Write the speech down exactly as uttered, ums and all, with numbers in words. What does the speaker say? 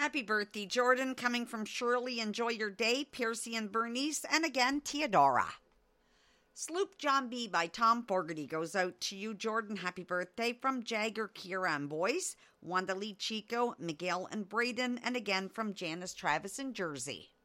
Happy birthday, Jordan, coming from Shirley. Enjoy your day, Piercy and Bernice, and again, Theodora. Sloop John B. by Tom Fogarty goes out to you, Jordan. Happy birthday from Jagger, Kira, and boys. Wanda Lee, Chico, Miguel, and Braden, and again from Janice Travis in Jersey.